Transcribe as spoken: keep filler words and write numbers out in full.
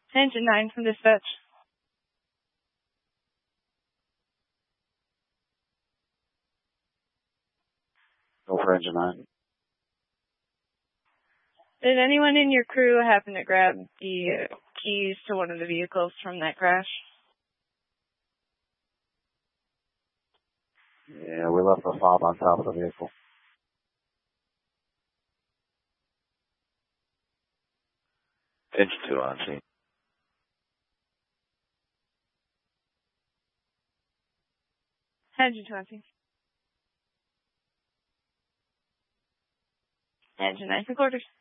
Engine nine from dispatch. Go for engine nine. Did anyone in your crew happen to grab the uh, keys to one of the vehicles from that crash? Yeah, we left the fob on top of the vehicle. Engine two on scene. Engine two on scene. Engine nine for quarters.